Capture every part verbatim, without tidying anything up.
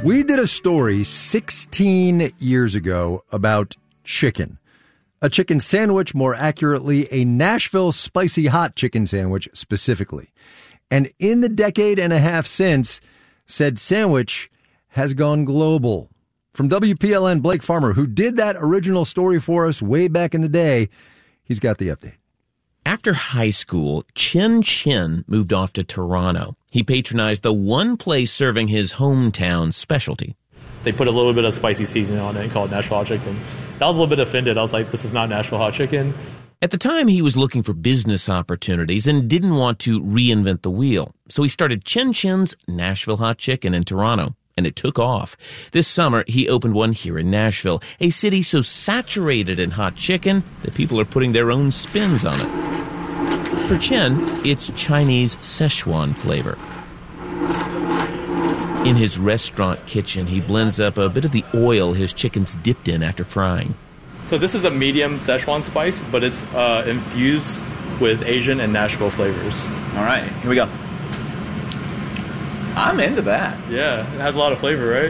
We did a story sixteen years ago about chicken. A chicken sandwich, more accurately, a Nashville spicy hot chicken sandwich specifically. And in the decade and a half since, said sandwich has gone global. From W P L N, Blake Farmer, who did that original story for us way back in the day, he's got the update. After high school, Chin Chin moved off to Toronto. He patronized the one place serving his hometown specialty. They put a little bit of spicy seasoning on it and called it Nashville hot chicken. I was a little bit offended. I was like, this is not Nashville hot chicken. At the time, he was looking for business opportunities and didn't want to reinvent the wheel. So he started Chin Chin's Nashville Hot Chicken in Toronto, and it took off. This summer, he opened one here in Nashville, a city so saturated in hot chicken that people are putting their own spins on it. For Chin, it's Chinese Szechuan flavor. In his restaurant kitchen, he blends up a bit of the oil his chicken's dipped in after frying. So this is a medium Szechuan spice, but it's uh, infused with Asian and Nashville flavors. All right, here we go. I'm into that. Yeah, it has a lot of flavor, right?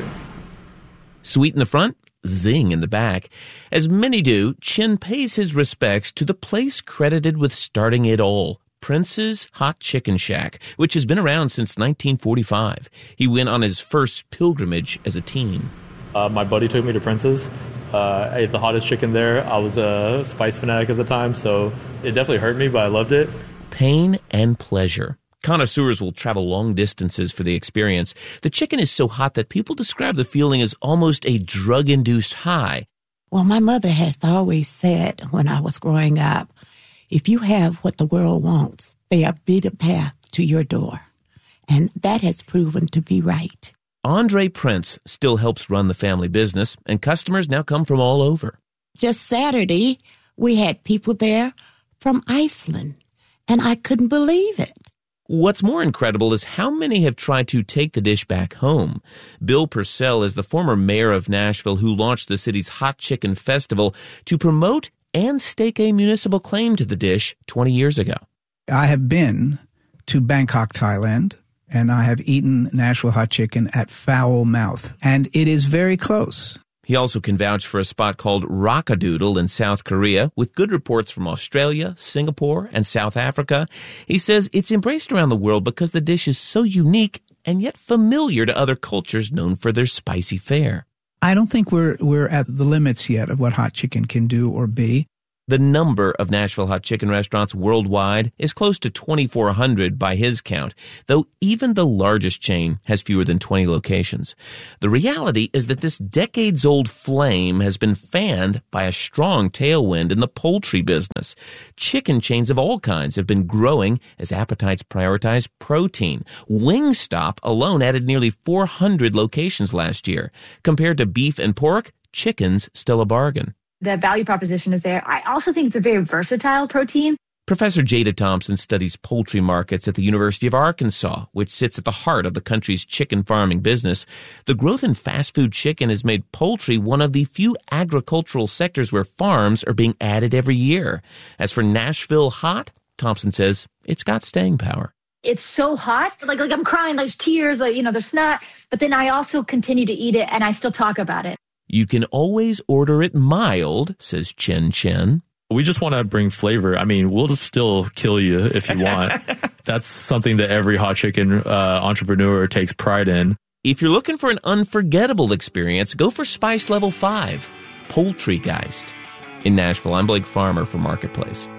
Sweet in the front, zing in the back. As many do, Chin pays his respects to the place credited with starting it all, Prince's Hot Chicken Shack, which has been around since nineteen forty-five. He went on his first pilgrimage as a teen. Uh, my buddy took me to Prince's. Uh, I ate the hottest chicken there. I was a spice fanatic at the time, so it definitely hurt me, but I loved it. Pain and pleasure. Connoisseurs will travel long distances for the experience. The chicken is so hot that people describe the feeling as almost a drug-induced high. Well, my mother has always said when I was growing up, if you have what the world wants, there'll be the path to your door. And that has proven to be right. Andre Prince still helps run the family business, and customers now come from all over. Just Saturday, we had people there from Iceland, and I couldn't believe it. What's more incredible is how many have tried to take the dish back home. Bill Purcell is the former mayor of Nashville who launched the city's Hot Chicken Festival to promote and stake a municipal claim to the dish twenty years ago. I have been to Bangkok, Thailand, and I have eaten Nashville hot chicken at Foul Mouth, and it is very close. He also can vouch for a spot called Rockadoodle in South Korea, with good reports from Australia, Singapore, and South Africa. He says it's embraced around the world because the dish is so unique and yet familiar to other cultures known for their spicy fare. I don't think we're we're at the limits yet of what hot chicken can do or be. The number of Nashville hot chicken restaurants worldwide is close to twenty-four hundred by his count, though even the largest chain has fewer than twenty locations. The reality is that this decades-old flame has been fanned by a strong tailwind in the poultry business. Chicken chains of all kinds have been growing as appetites prioritize protein. Wingstop alone added nearly four hundred locations last year. Compared to beef and pork, chicken's still a bargain. The value proposition is there. I also think it's a very versatile protein. Professor Jada Thompson studies poultry markets at the University of Arkansas, which sits at the heart of the country's chicken farming business. The growth in fast food chicken has made poultry one of the few agricultural sectors where farms are being added every year. As for Nashville hot, Thompson says it's got staying power. It's so hot, like like I'm crying, there's tears, like, you know, there's snot, but then I also continue to eat it and I still talk about it. You can always order it mild, says Chin Chin. We just want to bring flavor. I mean, we'll just still kill you if you want. That's something that every hot chicken uh, entrepreneur takes pride in. If you're looking for an unforgettable experience, go for Spice Level five, Poultrygeist. In Nashville, I'm Blake Farmer for Marketplace.